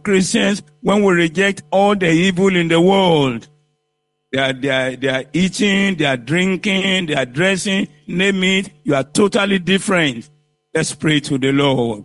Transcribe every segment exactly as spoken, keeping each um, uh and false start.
Christians when we reject all the evil in the world. They are, they are, they are eating, they are drinking, they are dressing, name it. You are totally different. Let's pray to the Lord.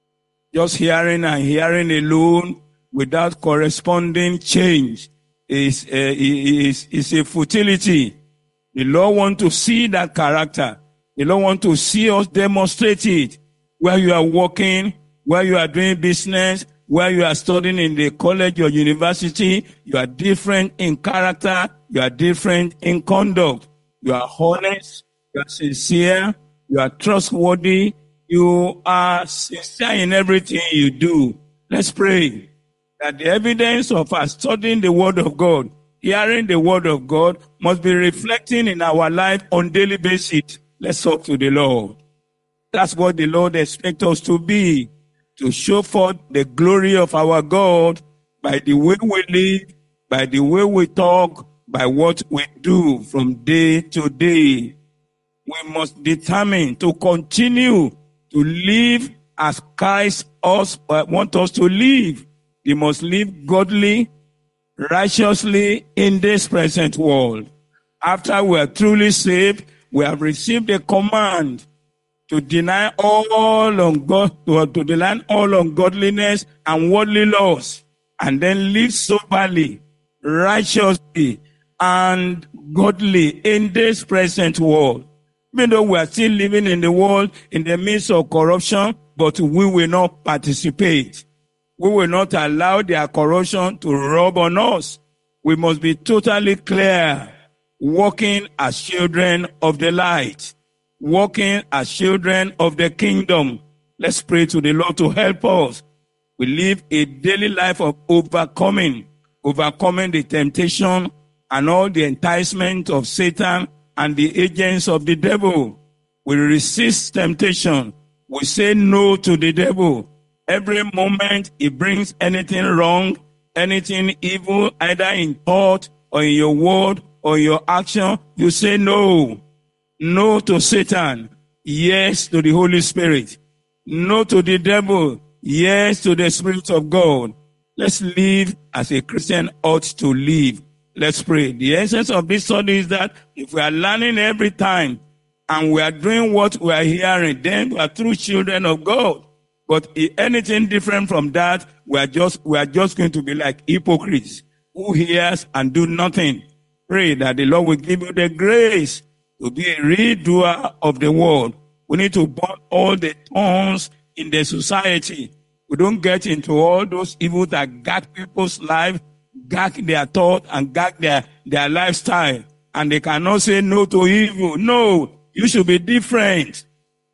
Just hearing and hearing alone without corresponding change is, uh, is, is a futility. The Lord wants to see that character. The Lord wants to see us demonstrate it. Where you are working, where you are doing business, where you are studying in the college or university, you are different in character, you are different in conduct. You are honest, you are sincere, you are trustworthy, you are sincere in everything you do. Let's pray that the evidence of us studying the Word of God, hearing the Word of God, must be reflecting in our life on daily basis. Let's talk to the Lord. That's what the Lord expects us to be. To show forth the glory of our God by the way we live, by the way we talk, by what we do from day to day. We must determine to continue to live as Christ us wants us to live. We must live godly, righteously in this present world. After we are truly saved, we have received a command to deny all ungod- to, to deny all ungodliness and worldly laws, and then live soberly, righteously, and godly in this present world. Even though we are still living in the world in the midst of corruption, but we will not participate. We will not allow their corruption to rub on us. We must be totally clear, walking as children of the light. Walking as children of the kingdom. Let's pray to the Lord to help us. We live a daily life of overcoming, overcoming the temptation and all the enticement of Satan and the agents of the devil. We resist temptation. We say no to the devil. Every moment he brings anything wrong, anything evil, either in thought or in your word or your action, you say no. No to Satan, yes to the Holy Spirit. No to the devil, yes to the Spirit of God. Let's live as a Christian ought to live. Let's pray. The essence of this study is that if we are learning every time and we are doing what we are hearing, then we are true children of God. But if anything different from that, we are just we are just going to be like hypocrites who hears and do nothing. Pray that the Lord will give you the grace to be a redoer of the word. We need to burn all the thorns in the society. We don't get into all those evils that gag people's life, gag their thought, and gag their, their lifestyle. And they cannot say no to evil. No, you should be different.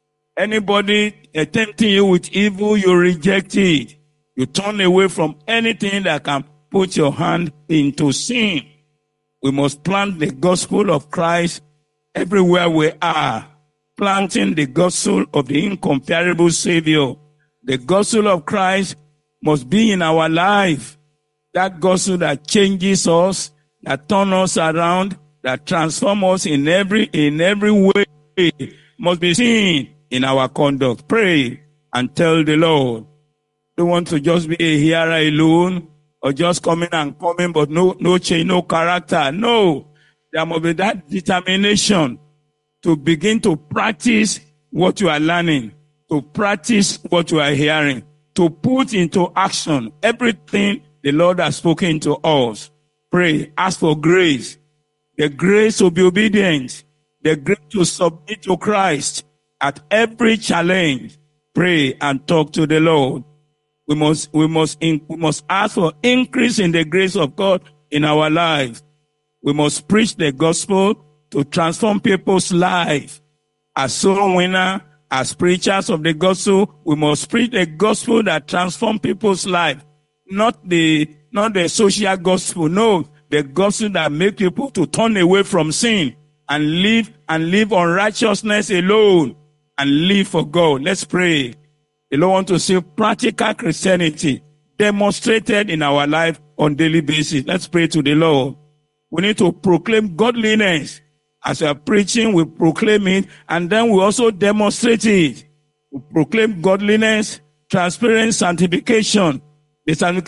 Anybody tempting you with evil, you reject it. You turn away from anything that can put your hand into sin. We must plant the gospel of Christ everywhere we are, planting the gospel of the incomparable Savior. The gospel of Christ must be in our life. That gospel that changes us, that turns us around, that transforms us in every in every way, must be seen in our conduct. Pray and tell the Lord. Don't want to just be a hearer alone, or just coming and coming, but no no change, no character. No. There must be that determination to begin to practice what you are learning, to practice what you are hearing, to put into action everything the Lord has spoken to us. Pray, ask for grace, the grace to be obedient, the grace to submit to Christ at every challenge. Pray and talk to the Lord. We must, we must, we must ask for increase in the grace of God in our lives. We must preach the gospel to transform people's lives. As soul winner, as preachers of the gospel, we must preach the gospel that transforms people's lives. Not the, not the social gospel. No, the gospel that makes people to turn away from sin and live and live on righteousness alone and live for God. Let's pray. The Lord wants to see practical Christianity demonstrated in our life on daily basis. Let's pray to the Lord. We need to proclaim godliness. As we are preaching, we proclaim it, and then we also demonstrate it. We proclaim godliness, transparent sanctification. The